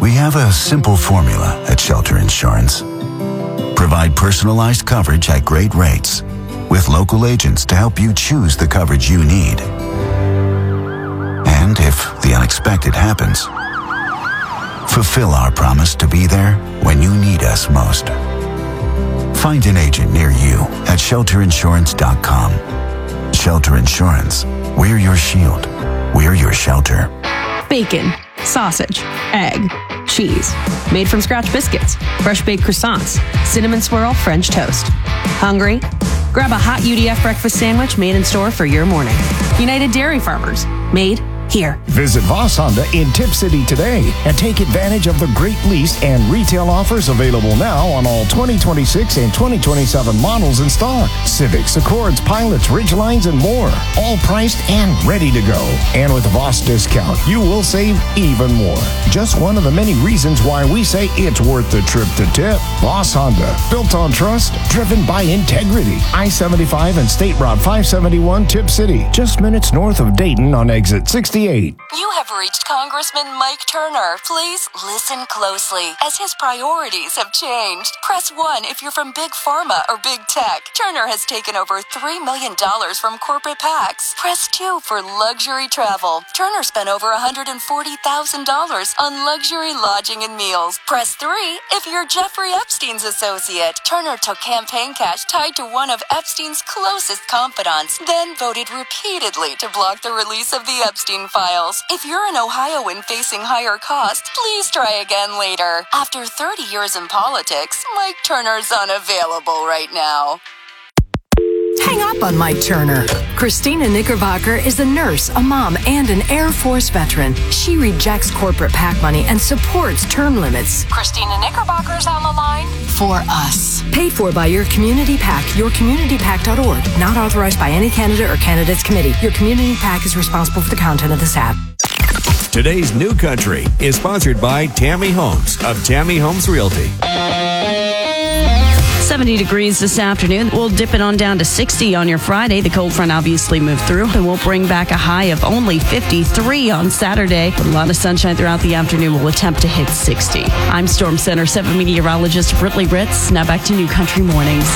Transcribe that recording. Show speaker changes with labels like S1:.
S1: We have a simple formula at Shelter Insurance. Provide personalized coverage at great rates with local agents to help you choose the coverage you need. And if the unexpected happens, fulfill our promise to be there when you need us most. Find an agent near you at shelterinsurance.com. Shelter Insurance. We're your shield. We're your shelter.
S2: Bacon, sausage, egg, cheese, made from scratch biscuits, fresh baked croissants, cinnamon swirl French toast. Hungry? Grab a hot UDF breakfast sandwich made in store for your morning. United Dairy Farmers. Made here.
S3: Visit Voss Honda in Tip City today and take advantage of the great lease and retail offers available now on all 2026 and 2027 models in stock. Civics, Accords, Pilots, Ridgelines, and more. All priced and ready to go. And with a Voss discount, you will save even more. Just one of the many reasons why we say it's worth the trip to Tip. Voss Honda, built on trust, driven by integrity. I-75 and State Route 571 Tip City, just minutes north of Dayton on exit 68.
S4: You have reached Congressman Mike Turner. Please listen closely, as his priorities have changed. Press 1 if you're from Big Pharma or Big Tech. Turner has taken over $3 million from corporate PACs. Press 2 for luxury travel. Turner spent over $140,000 on luxury lodging and meals. Press 3 if you're Jeffrey Epstein's associate. Turner took campaign cash tied to one of Epstein's closest confidants, then voted repeatedly to block the release of the Epstein files. If you're an Ohioan facing higher costs, please try again later. After 30 years in politics, Mike Turner's unavailable right now.
S5: Hang up on Mike Turner. Christina Knickerbocker is a nurse, a mom, and an Air Force veteran. She rejects corporate PAC money and supports term limits.
S4: Christina Knickerbocker's on the line
S5: For us. Paid for by your community PAC, yourcommunitypac.org. Not authorized by any candidate or candidates committee. Your community PAC is responsible for the content of this ad.
S6: Today's New Country is sponsored by Tammy Holmes of Tammy Holmes Realty.
S2: 70 degrees this afternoon. We'll dip it on down to 60 on your Friday. The cold front obviously moved through, and we'll bring back a high of only 53 on Saturday. With a lot of sunshine throughout the afternoon, we'll attempt to hit 60. I'm Storm Center 7 meteorologist Britley Ritz. Now back to New Country Mornings.